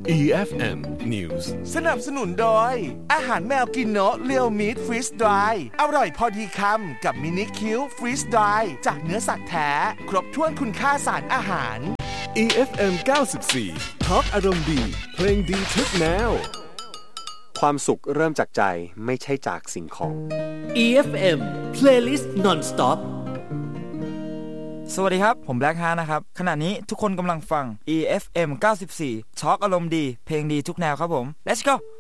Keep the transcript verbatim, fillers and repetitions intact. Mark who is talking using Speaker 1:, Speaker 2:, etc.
Speaker 1: อี เอฟ เอ็ม News
Speaker 2: สนับสนุนโดยอาหารแมวกินโนะเรียวมีทฟรีสดรายอร่อยพอดีคำกับมินิคิวฟรีสดรายจากเนื้อสัตว์แท้ครบถ้วนคุณค่าสารอาหาร
Speaker 1: อี เอฟ เอ็ม เก้าสิบสี่ทอล์กอารมณ์ดีเพลงดีทุกแนว
Speaker 3: ความสุขเริ่มจากใจไม่ใช่จากสิ่งของ
Speaker 4: อี เอฟ เอ็ม Playlist Non-Stop
Speaker 5: สวัสดีครับผมแบล็คฮาร์นะครับขณะนี้ทุกคนกำลังฟัง อี เอฟ เอ็ม เก้าสิบสี่ ทอล์กอารมณ์ดีเพลงดีทุกแนวครับผม Let's go